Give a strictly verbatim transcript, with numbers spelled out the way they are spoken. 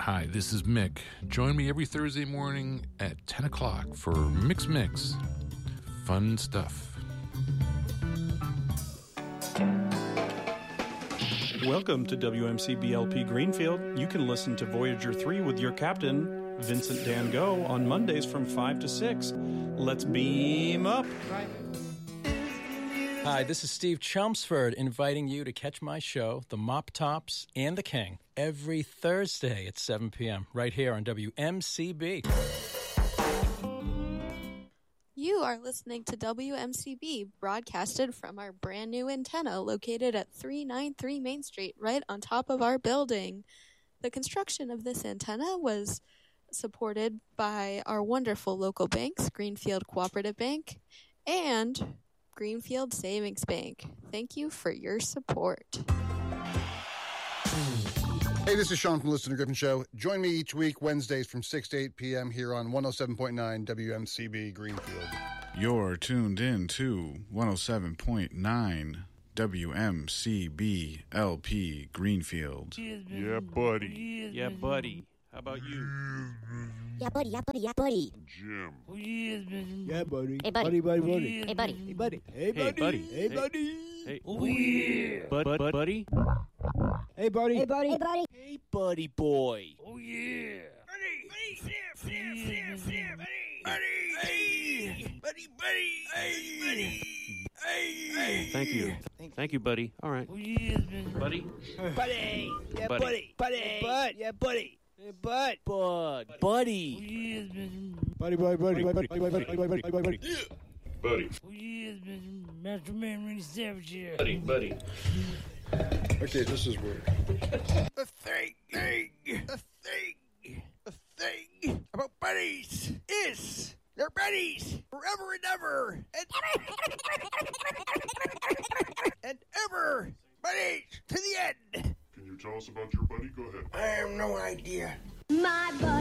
Hi, this is Mick. Join me every Thursday morning at ten o'clock for Mix Mix. Fun stuff. Welcome to W M C B L P Greenfield. You can listen to Voyager three with your captain, Vincent Dan Go, on Mondays from five to six. Let's beam up. Hi, this is Steve Chelmsford inviting you to catch my show, The Mop Tops and the King, every Thursday at seven p.m. right here on W M C B. You are listening to W M C B, broadcasted from our brand new antenna located at three ninety-three Main Street, right on top of our building. The construction of this antenna was supported by our wonderful local banks, Greenfield Cooperative Bank and Greenfield Savings Bank. Thank you for your support. Hey, this is Sean from the Listener Griffin Show. Join me each week, Wednesdays from six to eight p.m. here on one oh seven point nine W M C B Greenfield. You're tuned in to one oh seven point nine W M C B L P Greenfield. Yeah, buddy. Yeah, buddy. How about you? Yeah, buddy, yeah, buddy, yeah, buddy. Jim. Yeah, buddy. Hey, buddy. Buddy, buddy, buddy. Hey, buddy. Hey, buddy. Hey, Hey, buddy. buddy. Hey, buddy. Hey. Oh, yeah. Bud, bud, buddy. Hey, buddy. Hey, buddy. Hey, buddy. Hey, buddy boy. Oh, yeah. Buddy. Buddy. Snap, snap, snap, snap. Buddy. Buddy. Hey. Buddy, buddy. Hey. Buddy. Hey. Thank you. Thank you, buddy. All right. Oh, yeah. Buddy? Buddy. Yeah, Buddy. buddy. Buddy. Bud. Yeah, buddy. Hey, bud. Bud. Buddy. Oh, yeah. Buddy, buddy, buddy, buddy, buddy, buddy, buddy, buddy, buddy, buddy. Buddy. Oh, yeah. Master Man Randy Savage here. Buddy, buddy. Okay, this is weird. A thing, thing, a thing, a thing about buddies is they're buddies forever and ever and and ever buddies to the end. Can you tell us about your buddy? Go ahead. I have no idea. My buddy.